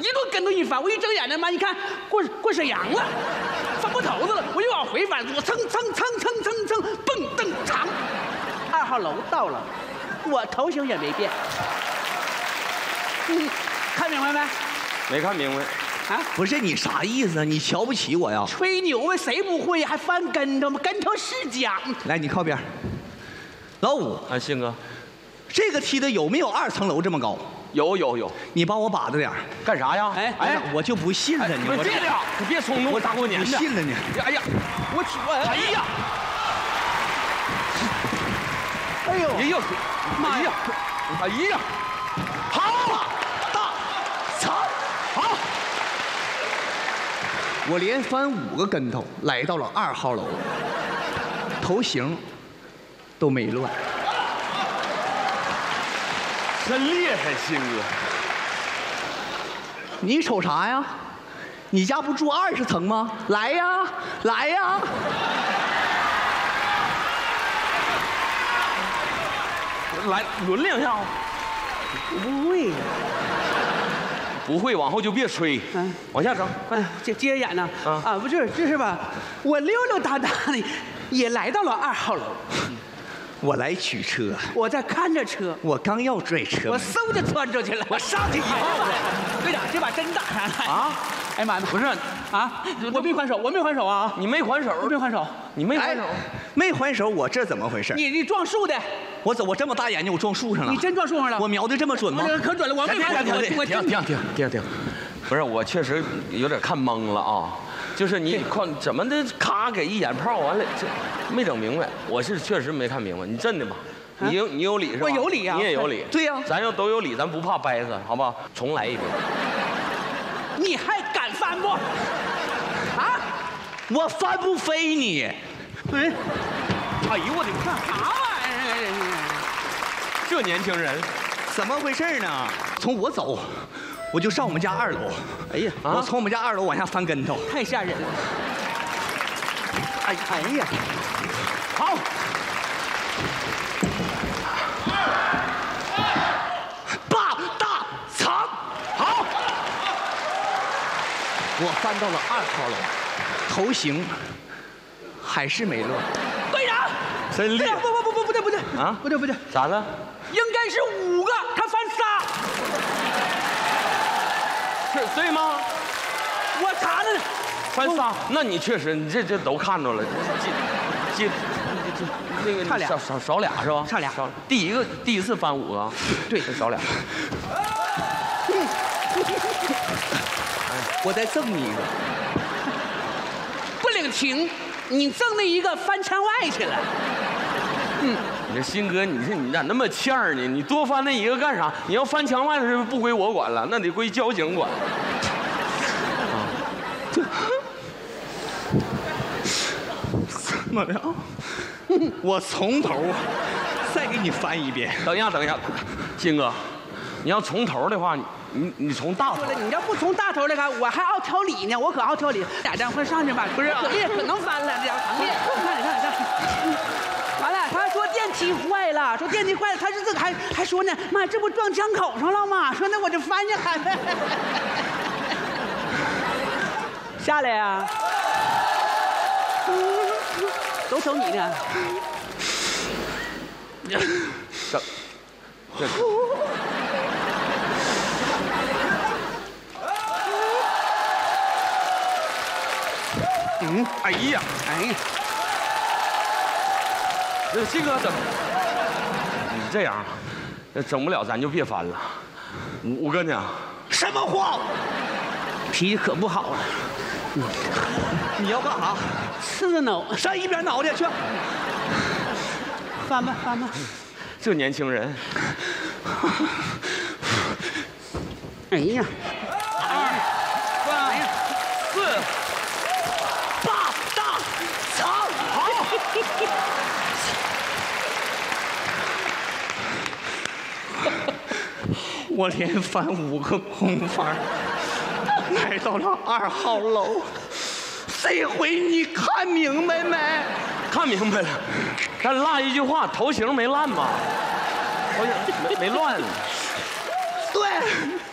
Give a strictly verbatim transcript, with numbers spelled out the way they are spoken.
顿跟头一翻，我一睁眼呢，妈，一看过过沈阳了，翻过头子了，我又往回翻，我蹭蹭蹭蹭蹭蹭，蹦蹬长，二号楼到了，我头型也没变。嗯，看明白没？ 没看明白。 啊，不是你啥意思啊？你瞧不起我呀？ 吹牛啊，谁不会还翻跟头吗？跟头是奖。 来，你靠边。老五， 啊，信哥， 这个梯子有没有二层楼这么高？ 有有有。 你帮我把着点。 干啥呀？ 哎哎呀，我就不信了你。 我这样，你别冲动， 我大过年的。 不信了你。 哎呀，我去，哎呀， 哎呦， 哎呀， 妈呀， 哎呀，好， 大长好。我连翻五个跟头，来到了二号楼，头型都没乱。 真厉害，鑫哥！ 你瞅啥呀？你家不住二十层吗？来呀，来呀！ 来轮两下。 不会呀。 不会，往后就别吹， 嗯， 往下整， 快接接着演呢。 啊啊，不是，这是吧？我溜溜达达的也来到了二号楼， 我来取车， 我在看着车， 我刚要拽车我门， 嗖就窜出去了。我上去以后，队长这把真打上了啊！ 哎呀妈呀， 不是啊，我没还手，我没还手啊！ 你没还手， 我没还手， 你没还手， 没还手，我这怎么回事？ 你你撞树的， 我怎我这么大眼睛，我撞树上了？ 你真撞树上了？ 我瞄的这么准吗？ 我可准了，我没还手，我我真停停停停停，不是，我确实有点看懵了啊。就是你看怎么的，咔给一眼炮完了，这没整明白。我是确实没看明白，你真的吗？你有你有理是吧？ 我有理啊你也有理。 对呀， 咱要都有理，咱不怕掰扯，好不好？重来一遍。 你还敢翻不？啊！ 我翻不飞你！ 哎， 哎呦我的干啥玩意儿？ 这年轻人， 怎么回事呢？从我走，我就上我们家二楼。 哎呀， 我从我们家二楼往下翻跟头， 太吓人了！ 哎哎呀， 好， 大大长好。我翻到了二号楼，头型还是没乱。 队长， 真厉害队长，不不不不不对不对啊！ 不对不对， 咋了？ 应该是五个，他翻仨。 是对吗？ 我查了呢， 翻仨，那你确实，你这这都看着了，这这这那个差俩少少少俩是吧？ 差俩少第一个第一次翻五个， 对少俩。 我再赠你一个， 不领情，你赠那一个翻墙外去了。 你这鑫哥，你这你咋那么欠儿呢？你多翻那一个干啥？你要翻墙外的是不归我管了，那得归交警管。 怎么了？我从头再给你翻一遍。 等一下，等一下，鑫哥，你要从头的话，你你你从大头说了，你要不从大头来看，我还奥挑理呢，我可奥挑理。俩张快上去吧，不是可烈可能翻了，这张长烈。你看，你看，你看。完了，他说电梯坏了，说电梯坏了，他是这个还还说呢，妈，这不撞江口上了吗？说那我就翻下来。下来呀、都瞅你呢。 这这。嗯，哎呀， 哎呀， 这鑫哥怎么？你这样，这整不了咱就别翻了。我我跟你讲， 什么话？ 脾气可不好了， 你要干啥？ 刺挠， 上一边脑袋去！ 翻吧翻吧。 这年轻人， 哎呀， 二、三、四、 大大长好。我连翻五个空翻，来到了二号楼。这回你看明白没？ 看明白了，但落一句话，头型没烂吧？头型没没乱。 对。